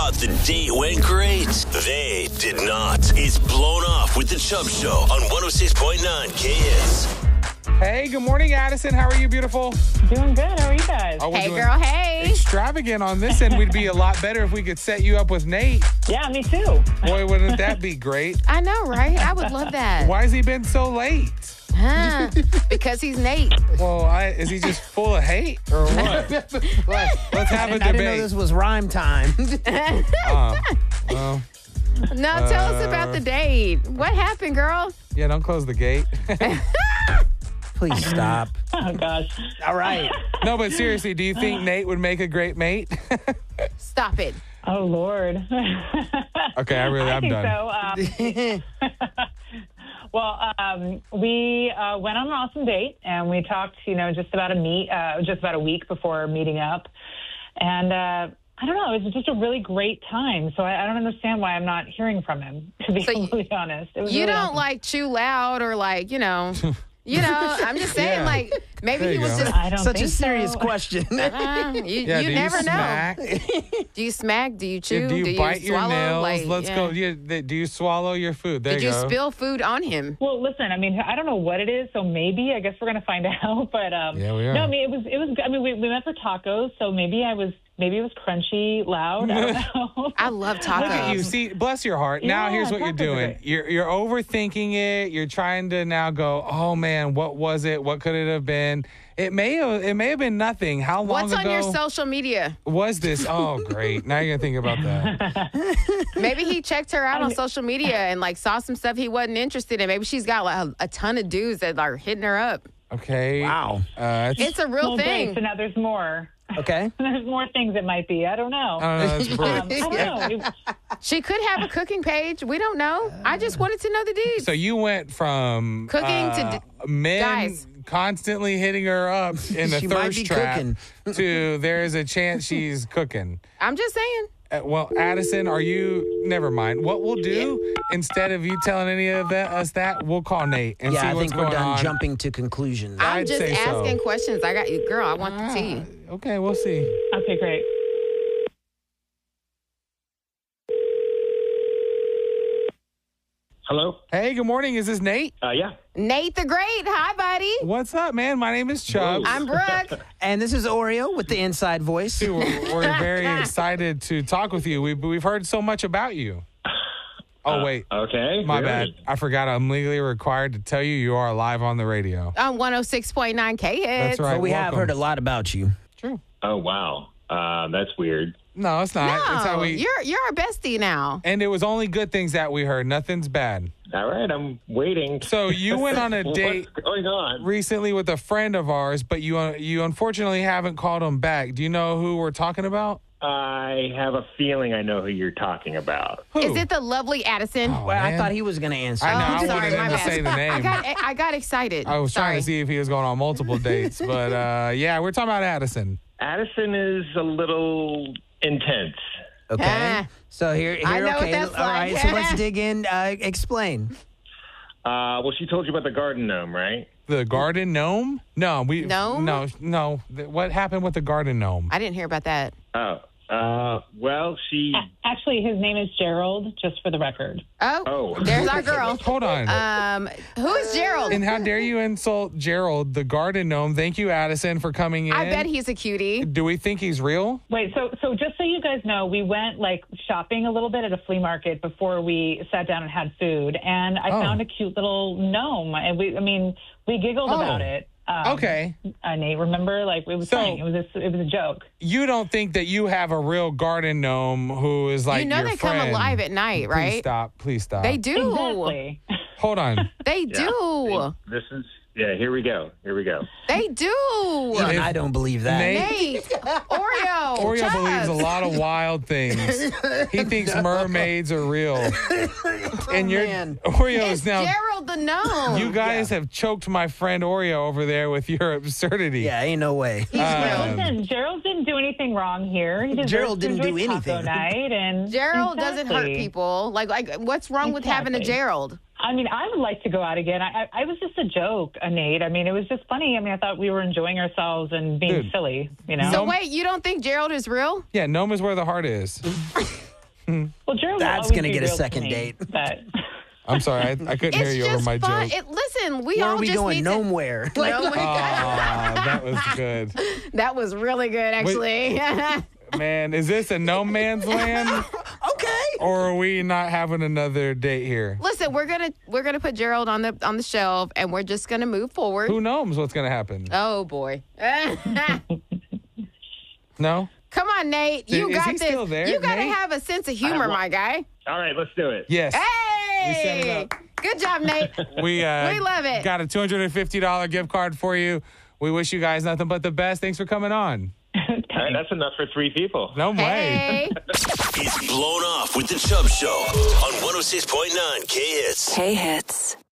thought the date went great? They did not. It's Blown Off with the Chubb Show on 106.9 KS. Hey, good morning, Addison. How are you, beautiful? Doing good. How are you guys? Oh, we're Hey, doing girl, hey. extravagant on this end. We'd be a lot better if we could set you up with Nate. Yeah, me too. Boy, wouldn't that be great? I know, right? I would love that. Why has he been so late? Huh? Because he's Nate. Well, is he just full of hate or what? Let's have a I didn't know debate. this was rhyme time. Well, No, tell us about the date. What happened, girl? yeah, don't close the gate. Please stop. Oh, gosh. All right. No, but seriously, do you think Nate would make a great mate? Stop it. Oh, Lord. Okay, I I'm think done. so. We went on an awesome date, and we talked, just about a week before meeting up. And I don't know, it was just a really great time. So I don't understand why I'm not hearing from him, to be completely honest. It was You really don't awesome. like chew loud or like, I'm just saying, Yeah. like, maybe There he you was go. just, I don't Such think a serious so. question. you Yeah, do never you know. smack? Do you smack? Do you chew? Do you bite your swallow? nails? Like, Let's yeah. go. Yeah, do you swallow your food? There Did you you go. spill food on him? Well, listen, I don't know what it is, so maybe, I guess we're going to find out. But Yeah, we are. no, it was good. We went for tacos, so maybe it was crunchy, loud. I don't know. I love Look at you. tacos. See, bless your heart. Now Yeah, here's what you're tacos are doing. great. You're overthinking it. You're trying to now go, oh man, what was it? What could it have been? It may have been nothing. How long What's ago on your social media? was this? Oh, great. Now you're gonna think about that. Maybe he checked her out on social media and like saw some stuff he wasn't interested in. Maybe she's got like a ton of dudes that are hitting her up. Okay. Wow. It's a real Well, thing. great. So now there's more. Okay. There's more things it might be. I don't know. I don't know. That's great. I don't know. She could have a cooking page. We don't know. I just wanted to know the deeds. So you went from Cooking to men guys. constantly hitting her up in a She might thirst be trap cooking. to there's a chance she's cooking. I'm just saying. Well, Addison, never mind. What we'll do, instead of you telling any of us that, we'll call Nate and Yeah, see I what's think we're going done on. jumping to conclusions. I'm I'd just say so. asking questions. I got you. Girl, I want the tea. Okay, we'll see. Okay, great. Hello? Hey, good morning. Is this Nate? Yeah. Nate the Great. Hi, buddy. What's up, man? My name is Chubb. I'm Brooke. And this is Oreo with the inside voice. We're very excited to talk with you. We've heard so much about you. Oh, wait. Okay. My really? bad. I forgot. I'm legally required to tell you are live on the radio. On 106.9 K-Hits. That's right. But we have Welcome. heard a lot about you. True. Oh, wow. That's weird. No, it's not. It's how No, we. you're our bestie now. And it was only good things that we heard. Nothing's bad. All right, I'm waiting. So you went on a date What's going on? recently with a friend of ours, but you unfortunately haven't called him back. Do you know who we're talking about? I have a feeling I know who you're talking about. Who? Is it the lovely Addison? Oh, Well, I man. thought he was going to answer. I know. I'm I sorry, wanted my him to bad. say the name. I got excited. I was trying to Sorry. see if he was going on multiple dates, but yeah, we're talking about Addison. Addison is a little intense. Okay. Ah. So here I know what okay. that's All right, like. so let's dig in. Explain. Well, she told you about the garden gnome, right? The garden gnome? No, Gnome? No. What happened with the garden gnome? I didn't hear about that. Oh. Well, she... Actually, his name is Gerald, just for the record. Oh, Oh. there's our girl. Hold on. Who is Gerald? And how dare you insult Gerald, the garden gnome? Thank you, Addison, for coming in. I bet he's a cutie. Do we think he's real? Wait, so just so you guys know, we went shopping a little bit at a flea market before we sat down and had food, and I found a cute little gnome, and we giggled about it. Okay. Nate, remember? It was So- funny. It was a joke. You don't think that you have a real garden gnome who is like You know your they friend. come alive at night, Please right? stop. Please stop. They do. Exactly. Hold on. They do. This is... Yeah, here we go. They do. Even I don't believe that. Nate, Oreo. Oreo Chubbs. believes a lot of wild things. He thinks mermaids are real. And man. Oreo's It's now... Gerald the gnome. You guys have choked my friend Oreo over there with your absurdity. Yeah, ain't no way. Listen, Gerald didn't do anything wrong here. He deserves Gerald to didn't enjoy do taco anything. night, and Gerald doesn't hurt Exactly. people. Like what's wrong with having a Exactly. Gerald? I would like to go out again. I was just a joke, Nate. It was just funny. I thought we were enjoying ourselves and being Dude. silly, So wait, you don't think Gerald is real? Yeah, gnome is where the heart is. Well, Gerald That's going gonna to get a second date. But I'm sorry, I couldn't hear It's you over just my fun. joke. Listen, we Where all are we just going? need Nowhere. to. No, That was good. that was really good, actually. Man, is this a no man's land? Okay. Or are we not having another date here? Listen, we're gonna put Gerald on the shelf, and we're just gonna move forward. Who knows what's going to happen? Oh boy. No? Come on, Nate. You Is got he this. still there, You got to Nate? have a sense of humor, my guy. All right, let's do it. Yes. We set it Hey! up. Good job, Nate. We love it. Got a $250 gift card for you. We wish you guys nothing but the best. Thanks for coming on. All right, that's enough for 3 people. No way. Hey. It's Blown Off with the Chubb Show on 106.9 K-Hits. K-Hits.